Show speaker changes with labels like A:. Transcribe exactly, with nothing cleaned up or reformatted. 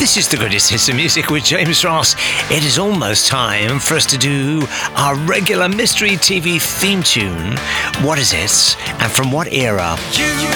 A: This is the greatest hits of music with James Ross. It is almost time for us to do our regular Mystery T V theme tune. What is it, and from what era?
B: You